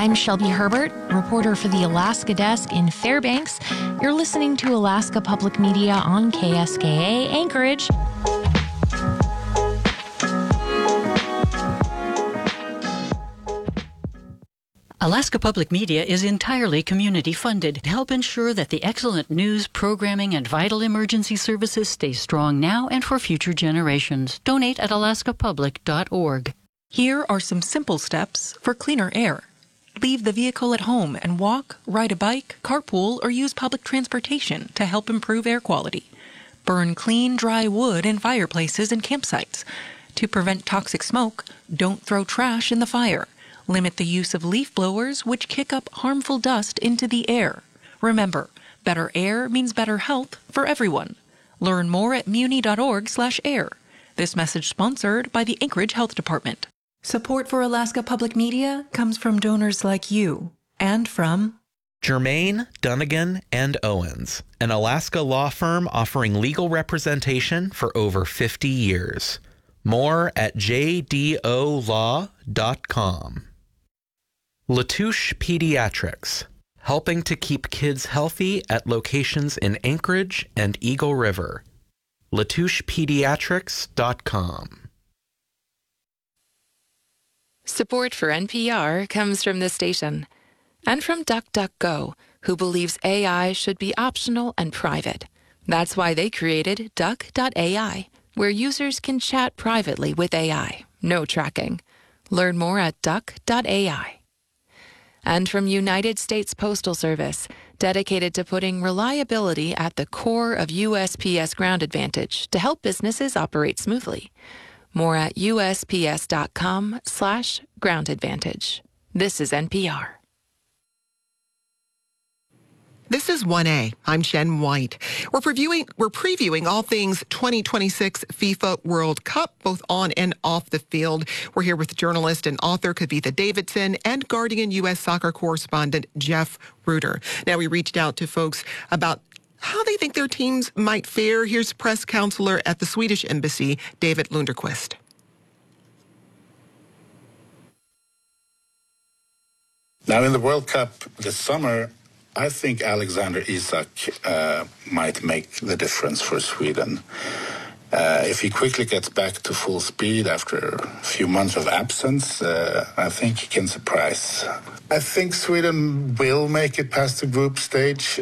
I'm Shelby Herbert, reporter for the Alaska Desk in Fairbanks. You're listening to Alaska Public Media on KSKA Anchorage. Alaska Public Media is entirely community funded to help ensure that the excellent news, programming, and vital emergency services stay strong now and for future generations. Donate at alaskapublic.org. Here are some simple steps for cleaner air. Leave the vehicle at home and walk, ride a bike, carpool, or use public transportation to help improve air quality. Burn clean, dry wood in fireplaces and campsites. To prevent toxic smoke, don't throw trash in the fire. Limit the use of leaf blowers, which kick up harmful dust into the air. Remember, better air means better health for everyone. Learn more at muni.org/air. This message sponsored by the Anchorage Health Department. Support for Alaska Public Media comes from donors like you and from Germain, Dunnigan, and Owens, an Alaska law firm offering legal representation for over 50 years. More at jdolaw.com. Latouche Pediatrics, helping to keep kids healthy at locations in Anchorage and Eagle River. LatouchePediatrics.com. Support for NPR comes from this station and from DuckDuckGo, who believes AI should be optional and private. That's why they created Duck.ai, where users can chat privately with AI. No tracking. Learn more at Duck.ai. And from United States Postal Service, dedicated to putting reliability at the core of USPS Ground Advantage to help businesses operate smoothly. More at USPS.com/Ground Advantage. This is NPR. This is 1A. I'm Jen White. We're previewing all things 2026 FIFA World Cup, both on and off the field. We're here with journalist and author Kavitha Davidson and Guardian U.S. soccer correspondent Jeff Rueter. Now, we reached out to folks about how they think their teams might fare. Here's press counselor at the Swedish Embassy, David Lunderquist. Now, in the World Cup this summer, I think Alexander Isak might make the difference for Sweden. If he quickly gets back to full speed after a few months of absence, I think he can surprise. I think Sweden will make it past the group stage,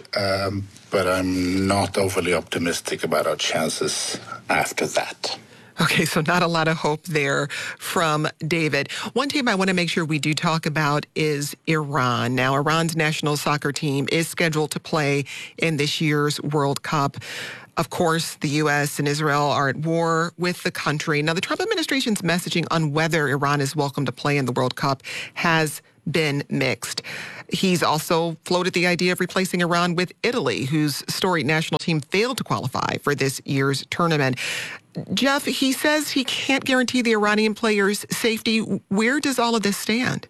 but I'm not overly optimistic about our chances after that. Okay, so not a lot of hope there from David. One team I want to make sure we do talk about is Iran. Now, Iran's national soccer team is scheduled to play in this year's World Cup. Of course, the U.S. and Israel are at war with the country. Now, the Trump administration's messaging on whether Iran is welcome to play in the World Cup has been mixed. He's also floated the idea of replacing Iran with Italy, whose storied national team failed to qualify for this year's tournament. Jeff, he says he can't guarantee the Iranian players' safety. Where does all of this stand?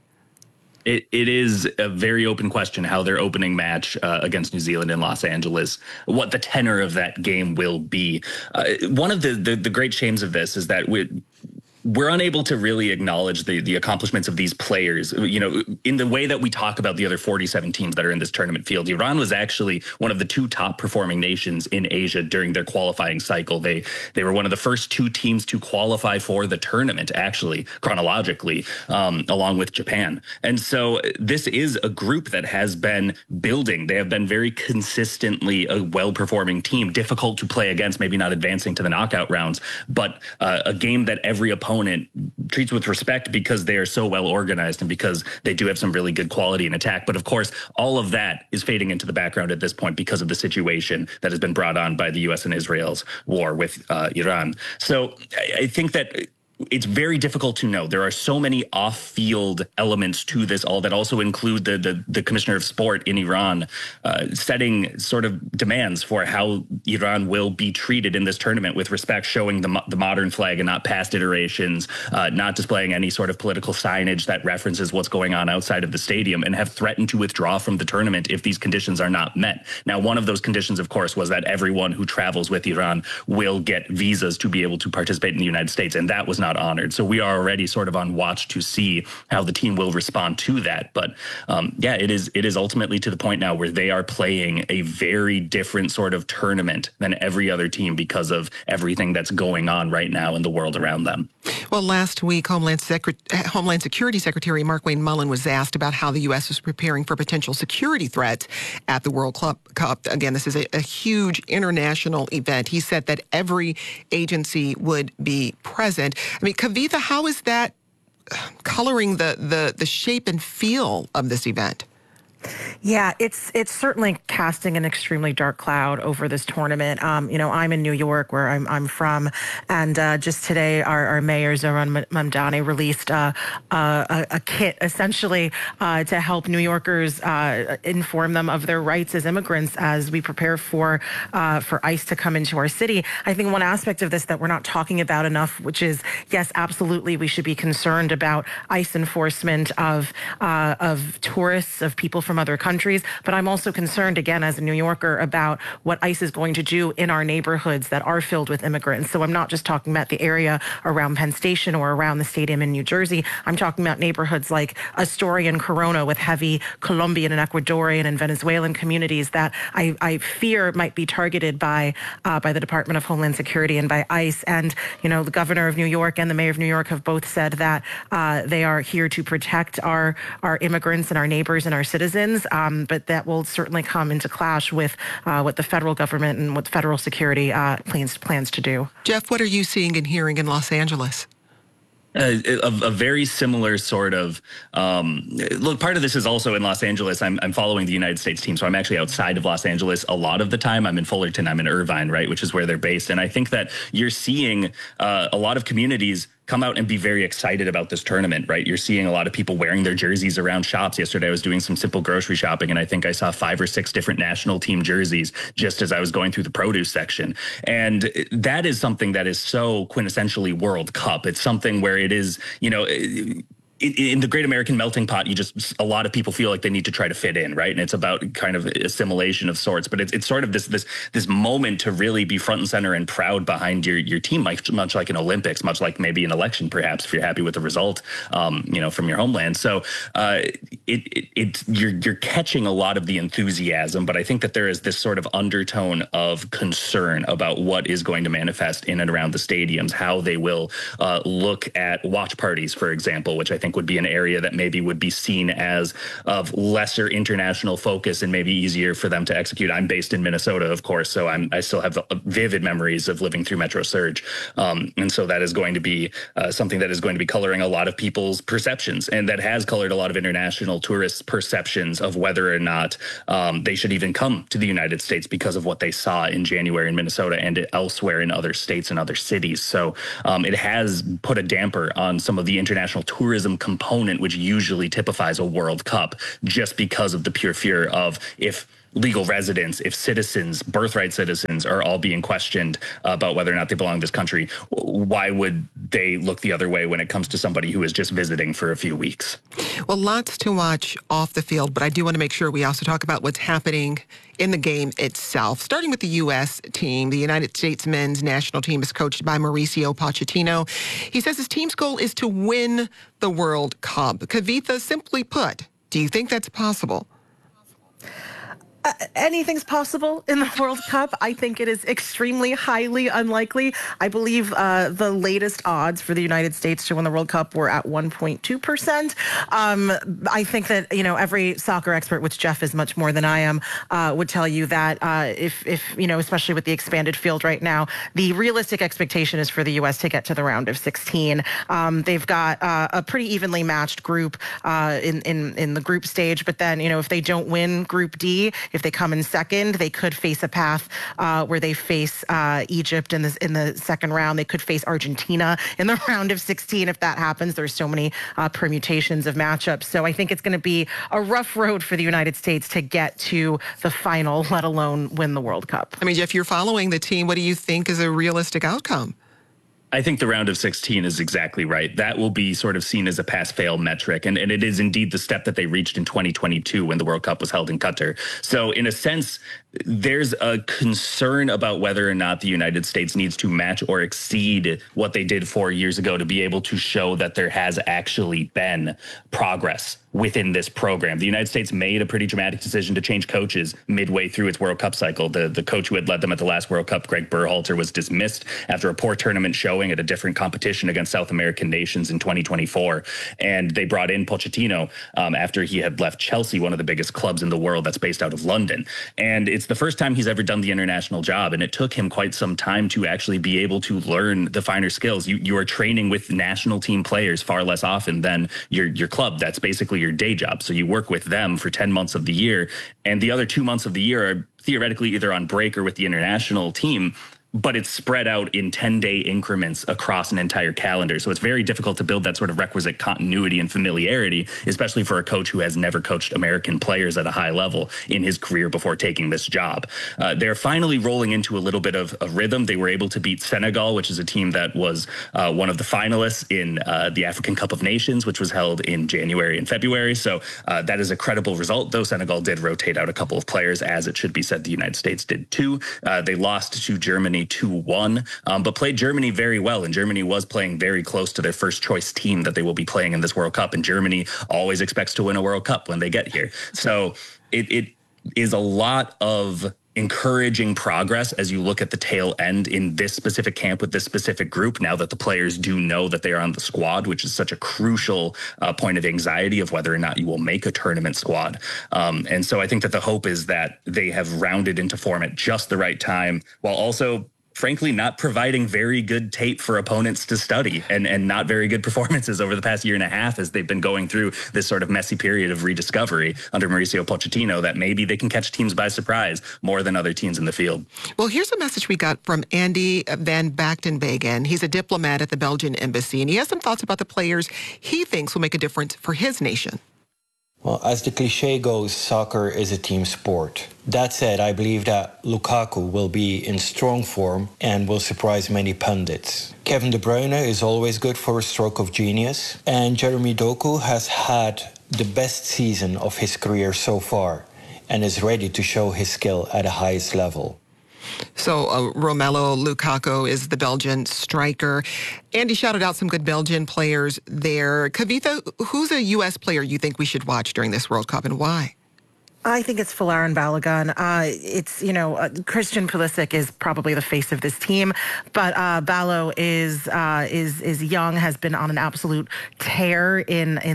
It is a very open question how their opening match against New Zealand in Los Angeles, what the tenor of that game will be. One of the great shames of this is that we're unable to really acknowledge the accomplishments of these players. You know, in the way that we talk about the other 47 teams that are in this tournament field, Iran was actually one of the two top performing nations in Asia during their qualifying cycle. They were one of the first two teams to qualify for the tournament, actually, chronologically, along with Japan. And so this is a group that has been building. They have been very consistently a well-performing team, difficult to play against, maybe not advancing to the knockout rounds, but a game that every opponent treats with respect because they are so well organized and because they do have some really good quality in attack. But of course, all of that is fading into the background at this point because of the situation that has been brought on by the U.S. and Israel's war with Iran. So I think that it's very difficult to know. There are so many off-field elements to this all that also include the commissioner of sport in Iran setting sort of demands for how Iran will be treated in this tournament with respect, showing the modern flag and not past iterations, not displaying any sort of political signage that references what's going on outside of the stadium, and have threatened to withdraw from the tournament if these conditions are not met. Now, one of those conditions, of course, was that everyone who travels with Iran will get visas to be able to participate in the United States, and that was not not honored. So we are already sort of on watch to see how the team will respond to that. But it is ultimately to the point now where they are playing a very different sort of tournament than every other team because of everything that's going on right now in the world around them. Well, last week, Homeland Security Secretary Markwayne Mullin was asked about how the U.S. is preparing for potential security threats at the World Cup. Again, this is a huge international event. He said that every agency would be present. I mean, Kavitha, how is that coloring the shape and feel of this event? Yeah, it's certainly casting an extremely dark cloud over this tournament. I'm in New York, where I'm from, and just today, our mayor Zohran Mamdani released a kit essentially to help New Yorkers inform them of their rights as immigrants as we prepare for ICE to come into our city. I think one aspect of this that we're not talking about enough, which is, yes, absolutely, we should be concerned about ICE enforcement of tourists, of people from other countries, but I'm also concerned, again, as a New Yorker, about what ICE is going to do in our neighborhoods that are filled with immigrants. So I'm not just talking about the area around Penn Station or around the stadium in New Jersey. I'm talking about neighborhoods like Astoria and Corona with heavy Colombian and Ecuadorian and Venezuelan communities that I fear might be targeted by the Department of Homeland Security and by ICE. And, the governor of New York and the mayor of New York have both said that they are here to protect our immigrants and our neighbors and our citizens. But that will certainly come into clash with what the federal government and what federal security plans to do. Jeff, what are you seeing and hearing in Los Angeles? A very similar sort of look. Part of this is also in Los Angeles. I'm following the United States team, so I'm actually outside of Los Angeles a lot of the time. I'm in Fullerton, I'm in Irvine, right, which is where they're based. And I think that you're seeing a lot of communities come out and be very excited about this tournament, right? You're seeing a lot of people wearing their jerseys around shops. Yesterday, I was doing some simple grocery shopping, and I think I saw 5 or 6 different national team jerseys just as I was going through the produce section. And that is something that is so quintessentially World Cup. It's something where it is, in the Great American Melting Pot, a lot of people feel like they need to try to fit in, right? And it's about kind of assimilation of sorts. But it's sort of this moment to really be front and center and proud behind your team, much like an Olympics, much like maybe an election, perhaps, if you're happy with the result, from your homeland. So you're catching a lot of the enthusiasm, but I think that there is this sort of undertone of concern about what is going to manifest in and around the stadiums, how they will look at watch parties, for example, which I think would be an area that maybe would be seen as of lesser international focus and maybe easier for them to execute. I'm based in Minnesota, of course, so I still have vivid memories of living through Metro Surge. And so that is going to be something that is going to be coloring a lot of people's perceptions, and that has colored a lot of international tourists' perceptions of whether or not they should even come to the United States because of what they saw in January in Minnesota and elsewhere in other states and other cities. So it has put a damper on some of the international tourism component, which usually typifies a World Cup, just because of the pure fear of if legal residents, if citizens, birthright citizens are all being questioned about whether or not they belong to this country, why would they look the other way when it comes to somebody who is just visiting for a few weeks? Well, lots to watch off the field, but I do want to make sure we also talk about what's happening in the game itself. Starting with the U.S. team, the United States men's national team is coached by Mauricio Pochettino. He says his team's goal is to win the World Cup. Kavitha, simply put, do you think that's possible? Anything's possible in the World Cup. I think it is extremely highly unlikely. I believe the latest odds for the United States to win the World Cup were at 1.2%. I think that, every soccer expert, which Jeff is much more than I am, would tell you that if especially with the expanded field right now, the realistic expectation is for the U.S. to get to the round of 16. They've got a pretty evenly matched group in the group stage, but then, if they don't win Group D, if they come in second, they could face a path where they face Egypt in the second round. They could face Argentina in the round of 16 if that happens. There's so many permutations of matchups. So I think it's going to be a rough road for the United States to get to the final, let alone win the World Cup. I mean, Jeff, you're following the team. What do you think is a realistic outcome? I think the round of 16 is exactly right. That will be sort of seen as a pass-fail metric, and it is indeed the step that they reached in 2022 when the World Cup was held in Qatar. So in a sense, there's a concern about whether or not the United States needs to match or exceed what they did 4 years ago to be able to show that there has actually been progress within this program. The United States made a pretty dramatic decision to change coaches midway through its World Cup cycle. The coach who had led them at the last World Cup, Greg Berhalter, was dismissed after a poor tournament showing at a different competition against South American nations in 2024. And they brought in Pochettino after he had left Chelsea, one of the biggest clubs in the world that's based out of London. And it's the first time he's ever done the international job. And it took him quite some time to actually be able to learn the finer skills. You are training with national team players far less often than your club. That's basically your day job. So you work with them for 10 months of the year, and the other 2 months of the year are theoretically either on break or with the international team, but it's spread out in 10-day increments across an entire calendar. So it's very difficult to build that sort of requisite continuity and familiarity, especially for a coach who has never coached American players at a high level in his career before taking this job. They're finally rolling into a little bit of a rhythm. They were able to beat Senegal, which is a team that was one of the finalists in the African Cup of Nations, which was held in January and February. So that is a credible result, though Senegal did rotate out a couple of players, as it should be said the United States did too. They lost to Germany 2-1, but played Germany very well. And Germany was playing very close to their first choice team that they will be playing in this World Cup. And Germany always expects to win a World Cup when they get here. So it is a lot of encouraging progress as you look at the tail end in this specific camp with this specific group, now that the players do know that they are on the squad, which is such a crucial point of anxiety of whether or not you will make a tournament squad. And so I think that the hope is that they have rounded into form at just the right time, while also frankly not providing very good tape for opponents to study, and not very good performances over the past year and a half as they've been going through this sort of messy period of rediscovery under Mauricio Pochettino, that maybe they can catch teams by surprise more than other teams in the field. Well, here's a message we got from Andy van Bachtenbegen. He's a diplomat at the Belgian embassy, and he has some thoughts about the players he thinks will make a difference for his nation. Well, as the cliche goes, soccer is a team sport. That said, I believe that Lukaku will be in strong form and will surprise many pundits. Kevin De Bruyne is always good for a stroke of genius, and Jeremy Doku has had the best season of his career so far and is ready to show his skill at the highest level. So Romelu Lukaku is the Belgian striker. Andy shouted out some good Belgian players there. Kavitha, who's a U.S. player you think we should watch during this World Cup, and why? I think it's Folarin Balogun. Christian Pulisic is probably the face of this team, but Balo is young, has been on an absolute tear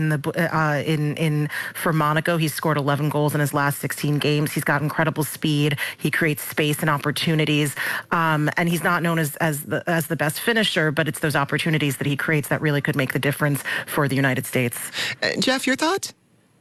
for Monaco. He's scored 11 goals in his last 16 games. He's got incredible speed. He creates space and opportunities, and he's not known as the best finisher, but it's those opportunities that he creates that really could make the difference for the United States. Jeff, your thoughts?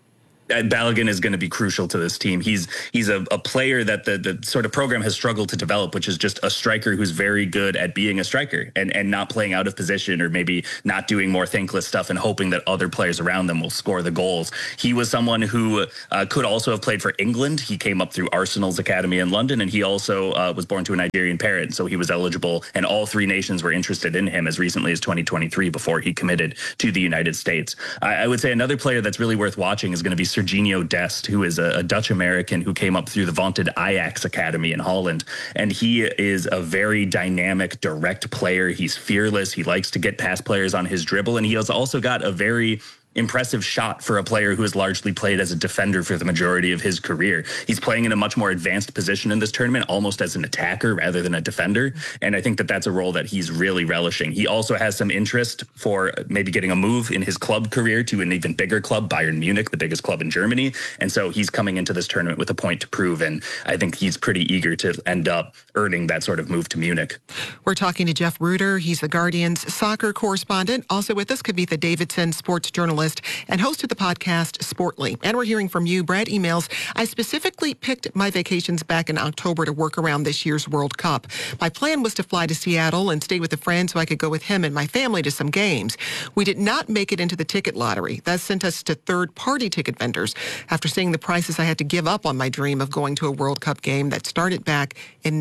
Balogun is going to be crucial to this team. He's a player that the sort of program has struggled to develop, which is just a striker who's very good at being a striker and not playing out of position, or maybe not doing more thankless stuff and hoping that other players around them will score the goals. He was someone who could also have played for England. He came up through Arsenal's academy in London, and he also was born to a Nigerian parent, so he was eligible, and all three nations were interested in him as recently as 2023 before he committed to the United States. I would say another player that's really worth watching is going to be Serginho Dest, who is a Dutch-American who came up through the vaunted Ajax Academy in Holland. And he is a very dynamic, direct player. He's fearless. He likes to get past players on his dribble. And he has also got a very impressive shot for a player who has largely played as a defender for the majority of his career. He's playing in a much more advanced position in this tournament, almost as an attacker rather than a defender. And I think that that's a role that he's really relishing. He also has some interest for maybe getting a move in his club career to an even bigger club, Bayern Munich, the biggest club in Germany. And so he's coming into this tournament with a point to prove. And I think he's pretty eager to end up earning that sort of move to Munich. We're talking to Jeff Rueter. He's the Guardian's soccer correspondent. Also with us, Kavitha Davidson, sports journalist and host of the podcast Sportly. And we're hearing from you. Brad emails, I specifically picked my vacations back in October to work around this year's World Cup. My plan was to fly to Seattle and stay with a friend so I could go with him and my family to some games. We did not make it into the ticket lottery. That sent us to third-party ticket vendors. After seeing the prices, I had to give up on my dream of going to a World Cup game that started back in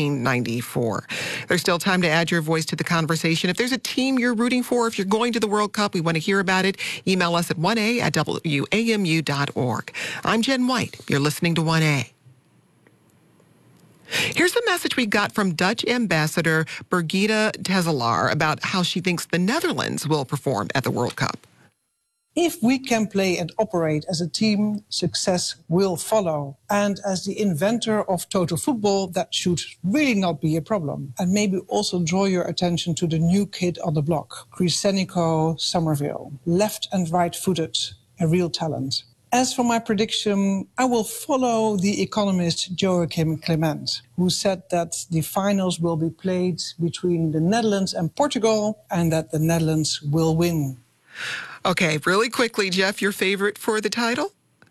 1994. There's still time to add your voice to the conversation. If there's a team you're rooting for, if you're going to the World Cup, we want to hear about it. Email us at 1a@wamu.org. I'm Jen White. You're listening to 1A. Here's a message we got from Dutch Ambassador Birgitte Tezelaar about how she thinks the Netherlands will perform at the World Cup. If we can play and operate as a team, success will follow. And as the inventor of total football, that should really not be a problem. And maybe also draw your attention to the new kid on the block, Crisenico Somerville. Left and right-footed, a real talent. As for my prediction, I will follow the economist Joachim Clement, who said that the finals will be played between the Netherlands and Portugal and that the Netherlands will win. Okay, really quickly, Jeff, your favorite for the title?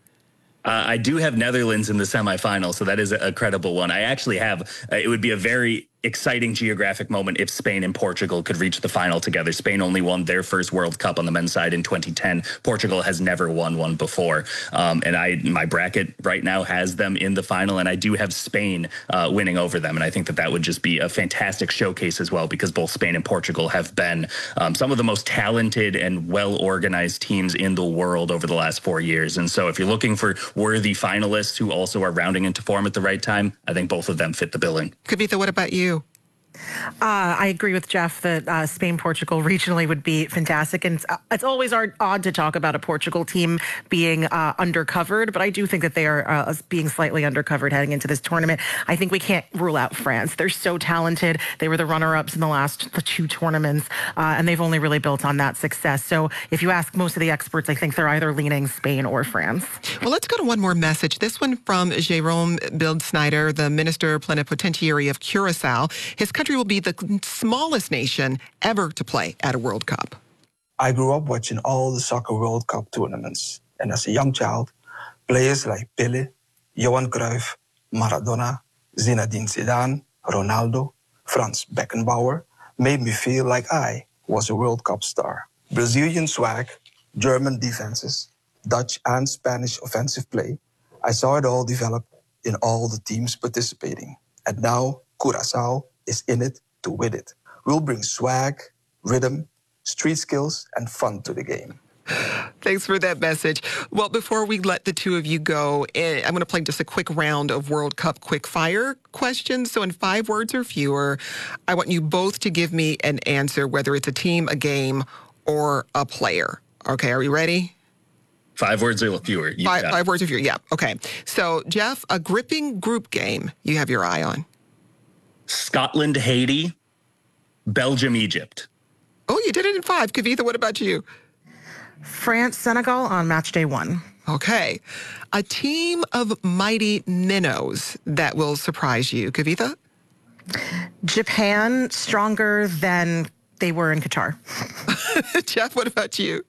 I do have Netherlands in the semifinal, so that is a credible one. I actually have, it would be a very exciting geographic moment if Spain and Portugal could reach the final together. Spain only won their first World Cup on the men's side in 2010. Portugal has never won one before. And my bracket right now has them in the final, and I do have Spain winning over them. And I think that would just be a fantastic showcase as well, because both Spain and Portugal have been some of the most talented and well-organized teams in the world over the last 4 years. And so if you're looking for worthy finalists who also are rounding into form at the right time, I think both of them fit the billing. Kavitha, what about you? I agree with Jeff that Spain-Portugal regionally would be fantastic. And it's always odd to talk about a Portugal team being undercovered, but I do think that they are being slightly undercovered heading into this tournament. I think we can't rule out France. They're so talented. They were the runner-ups in the two tournaments, and they've only really built on that success. So if you ask most of the experts, I think they're either leaning Spain or France. Well, let's go to one more message. This one from Jérôme Bildschneider, the Minister Plenipotentiary of Curacao. His country will be the smallest nation ever to play at a World Cup. I grew up watching all the soccer World Cup tournaments. And as a young child, players like Pelé, Johan Cruyff, Maradona, Zinedine Zidane, Ronaldo, Franz Beckenbauer made me feel like I was a World Cup star. Brazilian swag, German defenses, Dutch and Spanish offensive play. I saw it all develop in all the teams participating. And now Curaçao is in it to win it. We'll bring swag, rhythm, street skills, and fun to the game. Thanks for that message. Well, before we let the two of you go, I'm going to play just a quick round of World Cup quick fire questions. So in 5 words or fewer, I want you both to give me an answer, whether it's a team, a game, or a player. Okay, are we ready? 5 words or fewer. 5 words or fewer, yeah. Okay. So, Jeff, a gripping group game you have your eye on. Scotland, Haiti, Belgium, Egypt. Oh, you did it in 5. Kavitha, what about you? France, Senegal on match day 1. Okay. A team of mighty minnows that will surprise you. Kavitha? Japan, stronger than they were in Qatar. Jeff, what about you?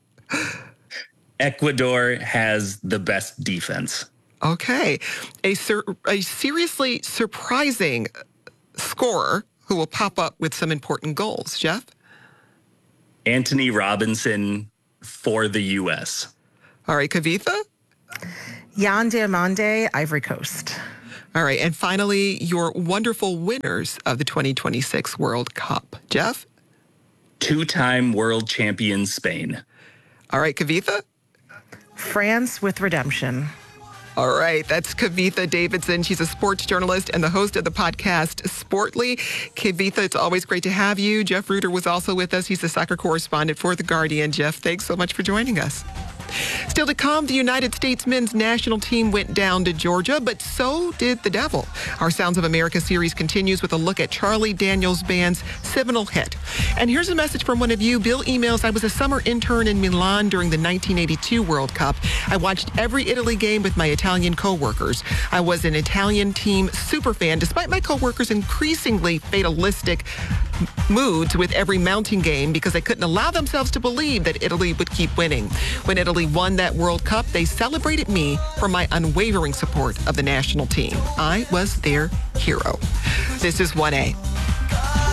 Ecuador has the best defense. Okay. A seriously surprising scorer who will pop up with some important goals. Jeff? Anthony Robinson for the U.S. All right, Kavitha? Yan Diomande, Ivory Coast. All right, and finally, your wonderful winners of the 2026 World Cup. Jeff? 2-time world champion Spain. All right, Kavitha? France with redemption. All right, that's Kavitha Davidson. She's a sports journalist and the host of the podcast Sportly. Kavitha, it's always great to have you. Jeff Rueter was also with us. He's the soccer correspondent for The Guardian. Jeff, thanks so much for joining us. Still to come, the United States men's national team went down to Georgia, but so did the Devil. Our Sounds of America series continues with a look at Charlie Daniels Band's seminal hit. And here's a message from one of you. Bill emails, I was a summer intern in Milan during the 1982 World Cup. I watched every Italy game with my Italian coworkers. I was an Italian team superfan, despite my coworkers' increasingly fatalistic moods with every mounting game because they couldn't allow themselves to believe that Italy would keep winning. When Italy won that World Cup, they celebrated me for my unwavering support of the national team. I was their hero. This is 1A.